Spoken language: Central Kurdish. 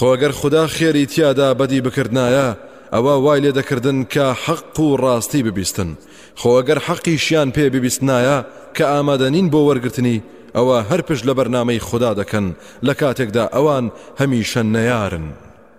خۆگەر خوددا خێری تیادا بەدی بکردنایە ئەوە وای لێ دەکردن کە حەق و ڕاستی ببیستن. خۆگەر حەقیشیان پێ ببیستنایە کە ئامادەنین بۆ وەرگرتنی ئەوە هەر پشت لە بەرنامەی خوددا دەکەن لە کاتێکدا ئەوان هەمیشە نەیارن.